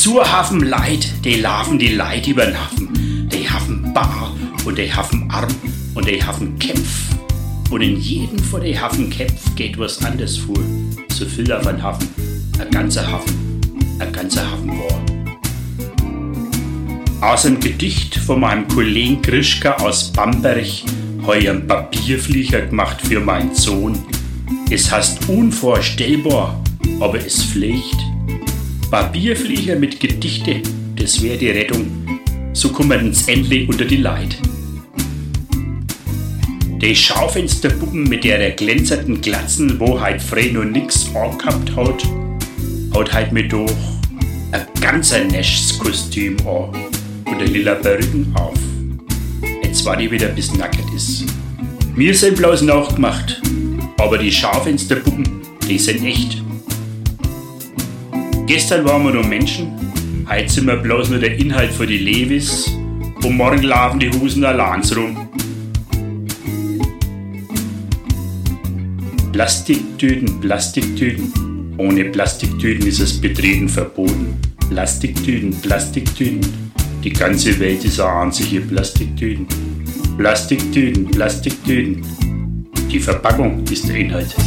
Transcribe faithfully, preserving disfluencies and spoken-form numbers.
So haben Leid, die laufen die Leid übern Hafen. Die haben Bar und die haben Arm und die haben Kämpf. Und in jedem von den Hafenkämpf geht was anderes vor. So viel auf ein Hafen, ein ganzer Hafen, ein ganzer Hafen war. Aus einem Gedicht von meinem Kollegen Grischka aus Bamberg habe ich einen Papierflieger gemacht für meinen Sohn. Es heißt unvorstellbar, aber es pflegt. Papierflieger mit Gedichte, das wäre die Rettung. So kommen ins endlich unter die Leid. Die Schaufensterpuppen mit der glänzenden Glatzen, wo heut frei noch nix angehabt hat, hat heut mir doch ein ganzer nächstes Kostüm an und ein lila Perücken auf. Jetzt war die wieder bis nackt ist. Wir sind bloß nachgemacht, aber die Schaufensterpuppen, die sind echt. Gestern waren wir noch Menschen, heute sind wir bloß nur der Inhalt für die Levis und morgen laufen die Hosen allein rum. Plastiktüten, Plastiktüten, ohne Plastiktüten ist es betreten verboten. Plastiktüten, Plastiktüten, die ganze Welt ist eine einzige Plastiktüten. Plastiktüten, Plastiktüten, die Verpackung ist der Inhalt.